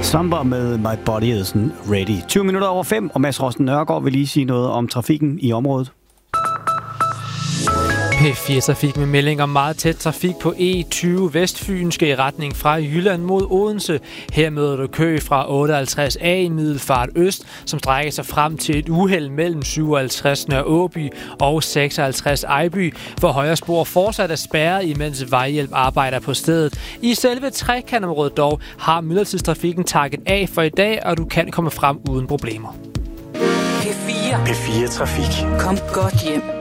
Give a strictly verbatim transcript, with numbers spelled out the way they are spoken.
Samba med My Body Isn't Ready. tyve minutter over fem, og Mads Rosten Nørgaard vil lige sige noget om trafikken i området. P fire Trafik med melding om meget tæt trafik på E tyve Vestfynske i retning fra Jylland mod Odense. Her møder du kø fra otteoghalvtreds A i Middelfart Øst, som strækker sig frem til et uheld mellem syvoghalvtreds Nørre Åby og seksoghalvtreds Ejby, hvor højre spor fortsat er spærret, imens vejhjælp arbejder på stedet. I selve trekantområdet dog har myldretidstrafikken takket af for i dag, og du kan komme frem uden problemer. P fire. P fire Trafik. Kom godt hjem.